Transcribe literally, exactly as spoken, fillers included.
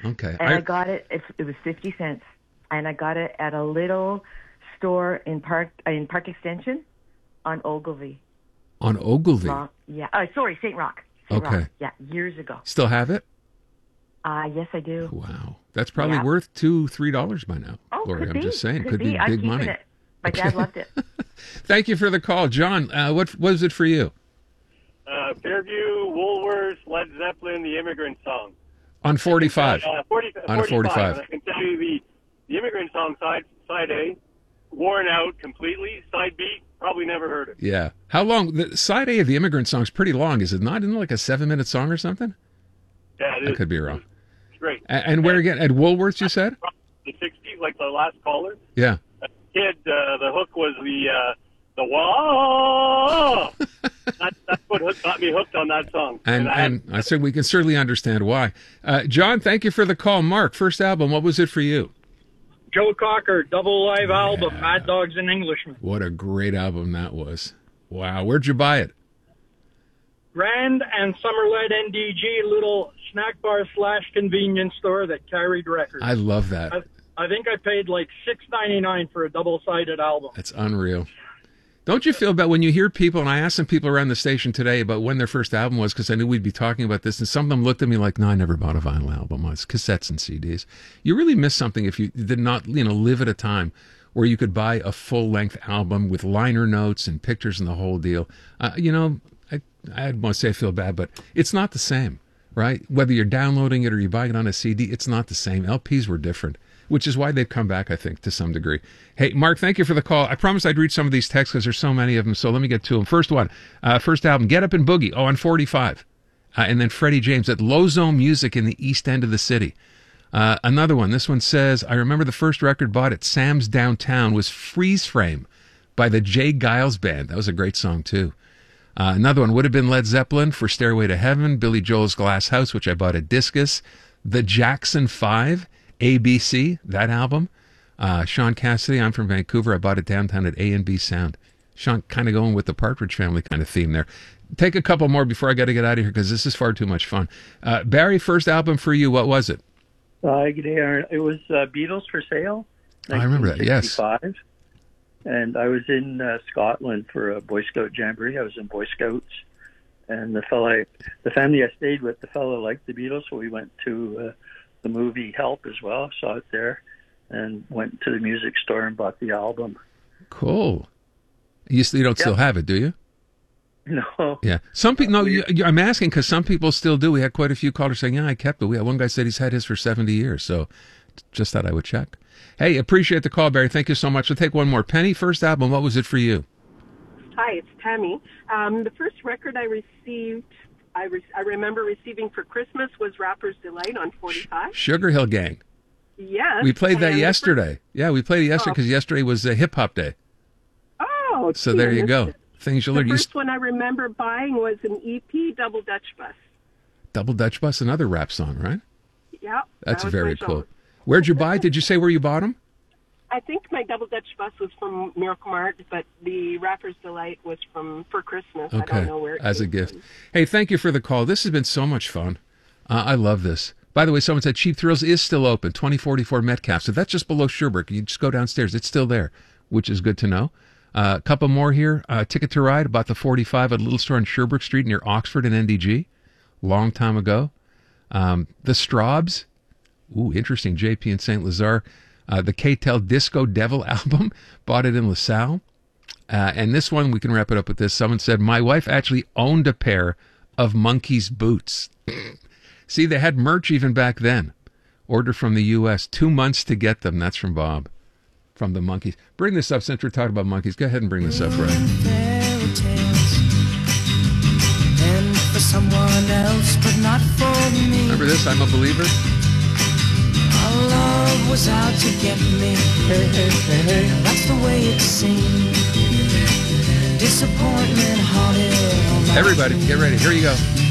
Okay. And I, I got it, it, it was fifty cents. And I got it at a little store in Park in Park Extension on Ogilvy. on Ogilvy. Rock, yeah. Oh, sorry, Saint Rock. Saint Okay. Rock. Yeah, years ago. Still have it? Uh, yes, I do. Wow. That's probably Yeah. worth two, three dollars by now. Oh, Lori, could I'm be. just saying. Could, Could be, I'm big keeping money. It. My dad loved it. Thank you for the call. John, uh, what was it for you? Uh, Fairview, Woolworths, Led Zeppelin, The Immigrant Song. On forty-five. Uh, forty, On forty-five. forty-five. And I can tell you the, the Immigrant Song side, side A, worn out completely. Side B, probably never heard it. Yeah. How long? The side A of the Immigrant Song is pretty long, is it not? Isn't it like a seven-minute song or something? Yeah, it I is. could be wrong. It's great. And, and where again? At Woolworths, you said? The sixties, like the last caller. Yeah. Kid, uh, the hook was the uh, the wah. that, that's what hook, got me hooked on that song. And I, and I said we can certainly understand why. Uh, John, thank you for the call. Mark, first album, what was it for you? Joe Cocker, double live album, Mad Dogs and Englishmen. What a great album that was. Wow. Where'd you buy it? Grand and Summerled N D G, little snack bar slash convenience store that carried records. I love that. I, I think I paid like six ninety-nine for a double-sided album. That's unreal. Don't you feel bad when you hear people, and I asked some people around the station today about when their first album was, because I knew we'd be talking about this, and some of them looked at me like, no, I never bought a vinyl album. It's cassettes and C Ds. You really miss something if you did not, you know, live at a time where you could buy a full-length album with liner notes and pictures and the whole deal. Uh, you know, I, I want to say I feel bad, but it's not the same, right? Whether you're downloading it or you're buying it on a C D, it's not the same. L Ps were different, which is why they've come back, I think, to some degree. Hey, Mark, thank you for the call. I promised I'd read some of these texts because there's so many of them, so let me get to them. First one, uh, first album, Get Up and Boogie, oh, on forty-five. Uh, and then Freddie James at Low Zone Music in the east end of the city. Uh, another one, this one says, I remember the first record bought at Sam's Downtown was Freeze Frame by the Jay Giles Band. That was a great song, too. Uh, another one would have been Led Zeppelin for Stairway to Heaven, Billy Joel's Glass House, which I bought at Discus, The Jackson five, A B C, that album. Uh, Sean Cassidy, I'm from Vancouver. I bought it downtown at A and B Sound. Sean kind of going with the Partridge Family kind of theme there. Take a couple more before I got to get out of here because this is far too much fun. Uh, Barry, first album for you, what was it? Uh, good day, Aaron. It was uh, Beatles for Sale. Oh, I remember that, yes. And I was in uh, Scotland for a Boy Scout jamboree. I was in Boy Scouts. And the fella, the family I stayed with, the fellow liked the Beatles, so we went to uh, the movie Help as well, saw it there, and went to the music store and bought the album. Cool. You, you don't Yep. still have it, do you? No. Yeah. Some people, no, you, you, I'm asking because some people still do. We had quite a few callers saying, yeah, I kept it. We had one guy said he's had his for seventy years, so just thought I would check. Hey, appreciate the call, Barry. Thank you so much. We'll take one more. Penny, first album, what was it for you? Hi, it's Tammy. Um, the first record I received, I, re- I remember receiving for Christmas was Rapper's Delight on forty-five. Sugar Hill Gang. Yes. We played that and yesterday. Yeah, we played it yesterday Oh. because yesterday was uh, Hip Hop Day. Oh, So gee, there I you missed go. it. Things you The learn. You first one I remember buying was an E P, Double Dutch Bus. Double Dutch Bus, another rap song, right? Yeah. That's that was very my cool. genre. Where'd you buy? Did you say where you bought them? I think my Double Dutch Bus was from Miracle Mart, but the Rapper's Delight was from for Christmas. I Okay, don't know where it as a came gift. from. Hey, thank you for the call. This has been so much fun. Uh, I love this. By the way, someone said Cheap Thrills is still open, twenty forty-four Metcalf. So that's just below Sherbrooke. You just go downstairs. It's still there, which is good to know. A uh, couple more here. Uh, Ticket to Ride, about the forty-five at a little store on Sherbrooke Street near Oxford and N D G. Long time ago. Um, the Straubs. Ooh, interesting. J P and Saint Lazare. Uh, the K-Tel Disco Devil album. Bought it in LaSalle. Uh, and this one, we can wrap it up with this. Someone said, my wife actually owned a pair of Monkeys boots. See, they had merch even back then. Ordered from the U S Two months to get them. That's from Bob. From the Monkeys. Bring this up since we're talking about monkeys. Go ahead and bring this up, right? Fairy tales, and for someone else, but not for me. Remember this? I'm a Believer? Our love was out to get me. Hey, hey, hey, hey. That's the way it seemed. Disappointment haunted all my Everybody, get ready. Here you go.